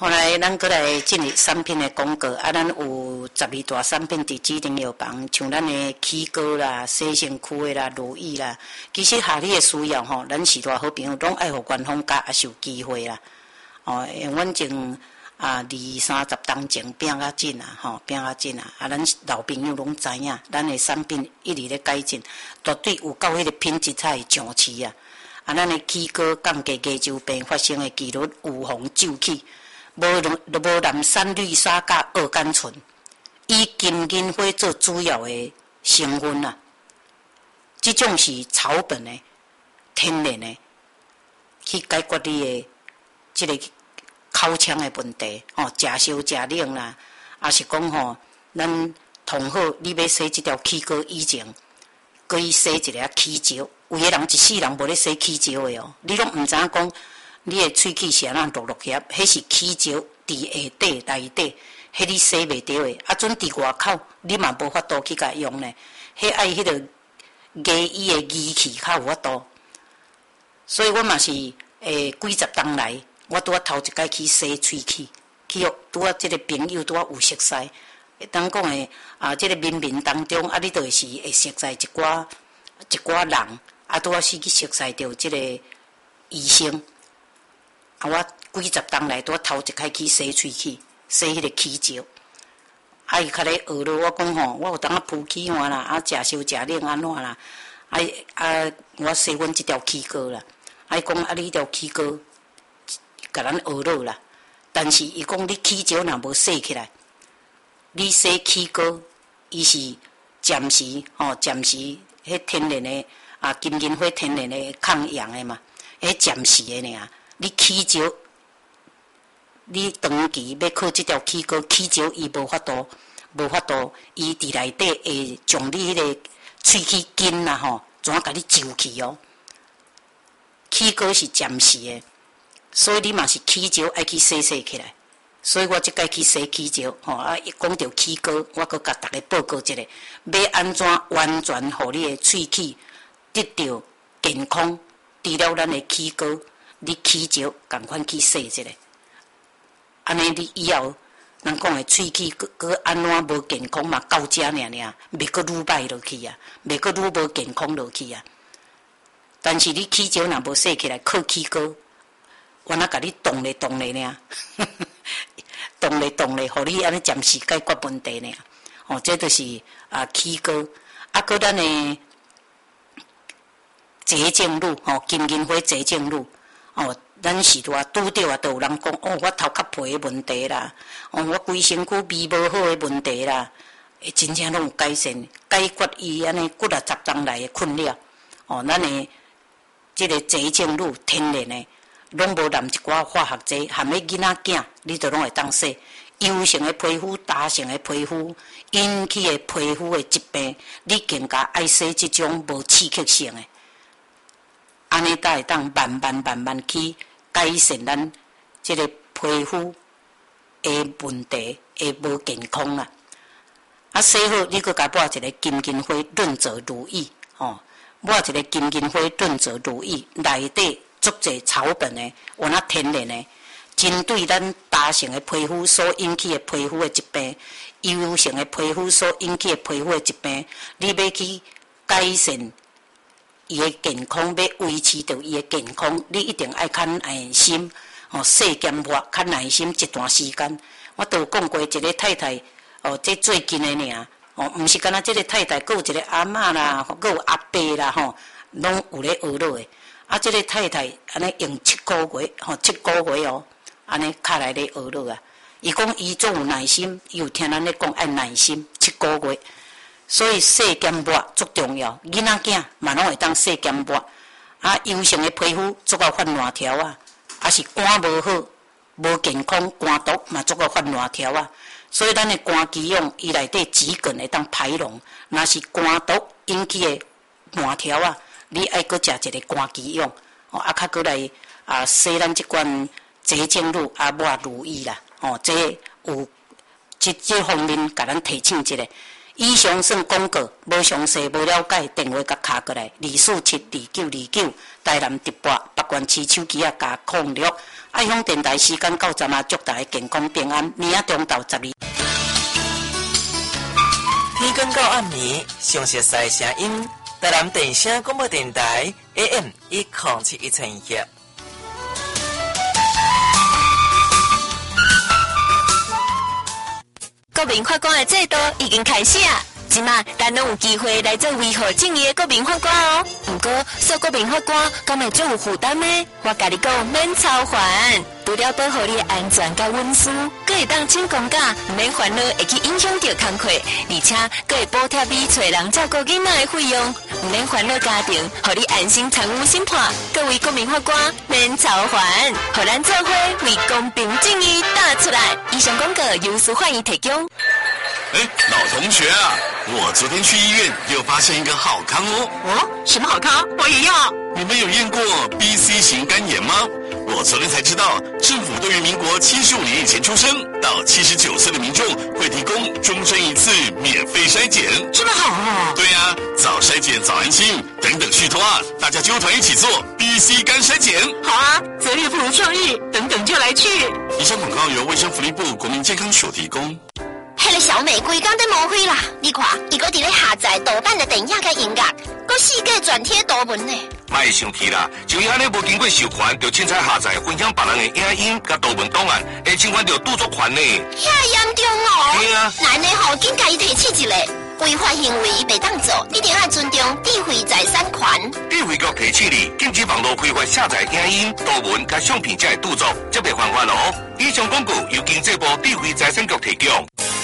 后来咱过来进入产品的广告，啊，咱有12大产品伫指定药房，像咱的起膏啦、洗身躯的啦、乳液啦，其实下你的需要吼，咱时代好朋友拢爱互官方甲也是有机会啦。哦，因为阮前20-30当前拼较紧啊，吼拼较紧啊，咱老朋友拢知影，咱的产品一直咧改进，绝对有到迄个品质才会上市啊。啊，咱的起膏降低牙周病发生的几率，预防皱起。无蓝山绿沙甲二甘醇，以金银花做主要的成分啊。这种是草本的、天然的，去解决你的这个口腔的问题。哦，食烧食冷啦，也是讲吼，咱同好你要洗这条起膏以前，可以洗一个起胶。有的人一世人无咧洗起胶的哦，你拢毋知影讲。你的喙齿是安怎落遐，迄是起胶伫下底内底，迄你洗袂着的。啊，准伫外口，你嘛无法度去甲用呢。迄爱迄个牙医的仪器较有法度。所以我嘛是几十当来，我拄啊头一摆去洗喙齿，去拄啊即个朋友拄啊有熟悉，当讲的即个民民当中啊，你就是会熟悉一寡人，啊拄啊是去熟悉着即个医生。啊，我几十当来，拄头一开去洗喙齿，洗迄个起胶。啊，伊较咧学咯，我讲吼，我有当啊敷起换啦，啊食烧食冷安怎啦？我洗阮即条起膏啦。啊，伊讲啊，你迄条起膏，甲咱学咯啦。但是伊讲你起胶若无洗起来，你洗起膏，伊是暂时迄天然的金银花天然的抗氧的嘛，迄暂时的尔。你起胶，你长期要靠这条起膏，起胶伊无法度，伊伫内底会将你迄个喙齿筋啦吼，怎啊甲你揪去哦？起膏是暂时的，所以你嘛是起胶爱去洗起来。所以我即摆去洗起胶吼，啊，一讲到起膏，我阁甲大家报告一下，要安怎完全互你的喙齿得到健康？除了咱的起膏。你起胶共款去洗一下，安尼你以后人讲的喙齿佮安怎无健康嘛？到遮尔，袂佮愈歹落去啊，袂佮愈无健康落去啊。但是你起胶若无洗起来，靠起膏，我那甲你动咧尔，动咧，互你安尼暂时解决问题尔。哦，这就是起膏，啊，佮咱的洁净乳，吼，金银花洁净乳。哦，咱是拄着啊，都有人讲哦，我头壳皮的问题啦，哦，我规身躯味无好的问题啦，真正拢有改善，解决伊安尼几啊十当来的困扰。哦，咱的即个洁净乳天然的，拢无含一寡化学剂，含咧囡仔囝，你都拢会当洗。油性的皮肤、焦性的皮肤引起的皮肤的疾病，你更加爱洗即种无刺激性的。安尼才会当慢慢去改善咱即个皮肤的问题，会无健康啦。啊，洗好你阁甲抹一个金银花润泽乳液，哦，抹一个金银花润泽乳液，内底足侪草本的，有那天然的，针对咱焦性的皮肤所引起的皮肤的疾病，油性的皮肤所引起的皮肤的疾病，你要去改善。伊的健康要维持着伊的健康，你一定爱较耐心，哦，洗兼抹，较耐心一段时间。我都有讲过，一个太太，哦，这最近的尔，哦，毋是干那这个太太，佫有一个阿嬷啦，佫有阿伯啦，吼，拢有咧学落的。啊，这个太太安尼用7个月，吼，7个月哦，安尼卡来咧学落啊。伊讲伊总有耐心，伊有听咱咧讲爱耐心，7个月。所以洗兼抹足重要，囡仔囝嘛拢会当洗兼抹。啊，油性的皮肤足够发烂条啊，啊是肝无好、无健康、肝毒嘛足够发烂条啊。所以咱的肝肌用伊内底脂菌会当排脓，若是肝毒引起的烂条啊，你爱搁食一个肝肌用，哦，啊较过来洗咱即款洁净乳啊抹乳液啦，哦，这有这方面甲咱提醒一下。以上算广告，无详细无了解，电话甲敲过来，247299，台南直播，北关市手机啊加06 爱享电台时间到站啊，祝大家健康平安，年啊中到12。 天光到暗暝，详细赛声音，台南电声广播电台 AM1071千赫。 国民法官的制度已经开始啊！即马咱拢有机会来做维护正义的国民法官哦。不过，做国民法官敢会最有负担呢？我甲你讲，免操烦。除了保护你的安全甲隐私，阁会当请公假，唔免烦恼会去影响到工课，而且阁会补贴你找人照顾囡仔的费用，唔免烦恼家庭，互你安心参与审判。各位国民法官，免操烦，互咱做伙为公平正义打出来。以上广告由司法院提供。 老同学啊，我昨天去医院又发现一个好康哦。 哦，什么好康？我也要。 你们有验过 BC 型肝炎吗？我昨天才知道，政府对于民国75年以前出生到79岁的民众会提供终身1次免费筛检。 这么好啊！ 对啊，早筛检早安心，等等续托啊，大家纠团一起做 BC 肝筛检。 好啊，择日不如撞日，等等就来去。 以上广告由卫生福利部国民健康署提供。 迄个小美规工在抹灰啦！你看，伊搁伫咧下载盗版的电影甲音乐，搁四界转贴图文呢。 莫生气啦，就伊安尼无经过授权，就凊彩下载分享别人的影音甲图文档案，会侵犯到著作权呢。 遐严重哦！ 对啊， 那呢吼，紧甲伊提起一个违法行为袂当做，一定要尊重智慧财产权。 智慧局提醒你，禁止网络非法下载影音、图文甲相片才会著作，则袂犯法哦。以上广告由经济部智慧财产局提供。